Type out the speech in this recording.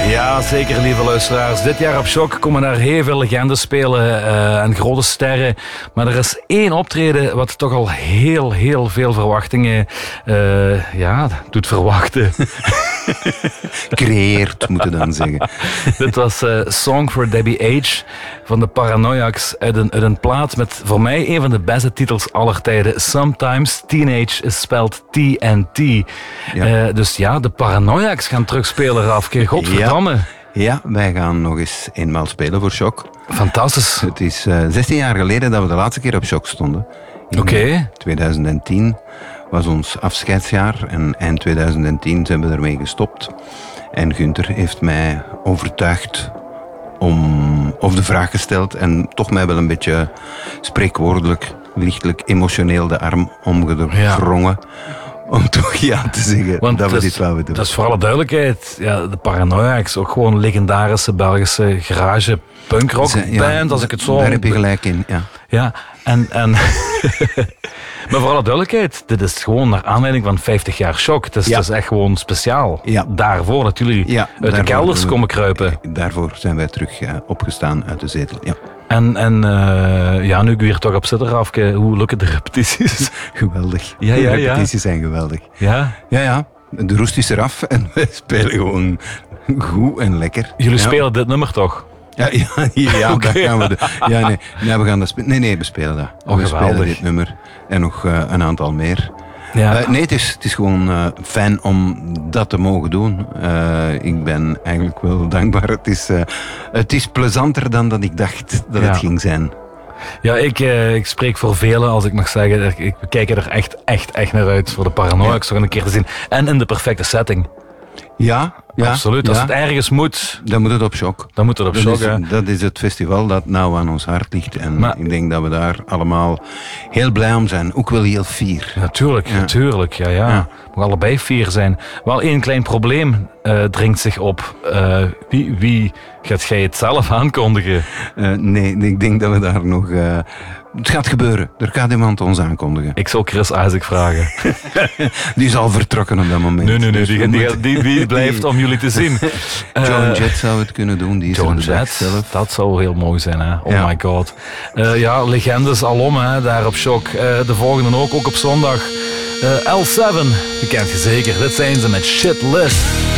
Ja, zeker, lieve luisteraars. Dit jaar op Shock komen daar heel veel legendes spelen en grote sterren. Maar er is één optreden wat toch al heel veel verwachtingen doet verwachten. Creëert, moeten we dan zeggen. Dit was Song for Debbie H. van de Paranoiacs uit een plaat met voor mij een van de beste titels aller tijden. Sometimes Teenage is spelled TNT. Ja. Dus ja, de Paranoiacs gaan terugspelen, Rafke. Godverdamme. Ja, wij gaan nog eens eenmaal spelen voor Shock. Fantastisch. Het is 16 jaar geleden dat we de laatste keer op Shock stonden. Oké. 2010 was ons afscheidsjaar en eind 2010 zijn we ermee gestopt. En Gunther heeft mij overtuigd of de vraag gesteld en toch mij wel een beetje spreekwoordelijk, lichtelijk emotioneel de arm omgedrongen. Om toch ja te zeggen. Want dat we dit wouden doen. Dat is voor alle duidelijkheid. Ja, de Paranoiacs, ook gewoon legendarische Belgische garage punkrockband, als ik het zo... Daar heb je gelijk in, ja. Ja, en maar voor alle duidelijkheid, dit is gewoon naar aanleiding van 50 jaar Shock. Dus het is echt gewoon speciaal. Ja. Daarvoor natuurlijk uit de kelders komen kruipen. Daarvoor zijn wij terug opgestaan uit de zetel, ja. En nu ik weer toch op zit, Rafke, hoe lukken de repetities? Geweldig. De repetities zijn geweldig. Ja? Ja. De roest is eraf en we spelen gewoon goed en lekker. Jullie spelen dit nummer toch? Ja, dat gaan we doen. We gaan dat spelen. Nee, we spelen dat. We spelen dit nummer en nog een aantal meer. Ja. Het is gewoon fijn om dat te mogen doen. Ik ben eigenlijk wel dankbaar. Het is plezanter dan dat ik dacht dat het ging zijn. Ja, ik spreek voor velen als ik mag zeggen. We kijken er echt naar uit voor de Paranoiacs nog een keer te zien. En in de perfecte setting. Ja, absoluut. Als het ergens moet... Dan moet het op Shock. Dat is het festival dat nou aan ons hart ligt. En ik denk dat we daar allemaal heel blij om zijn. Ook wel heel fier. Natuurlijk. We mogen allebei fier zijn. Wel één klein probleem dringt zich op. Wie gaat jij het zelf aankondigen? Nee, ik denk dat we daar nog... het gaat gebeuren. Er gaat iemand ons aankondigen. Ik zal Chris Isaac vragen. Die is al vertrokken op dat moment. Nee. Die blijft om jullie te zien. Joan Jett zou het kunnen doen. Die is Joan Jett zelf. Dat zou heel mooi zijn, hè? Oh my god. Legendes alom, hè? Daar op Shock. De volgende ook op zondag. L7. Die kent je zeker. Dit zijn ze met Shitless.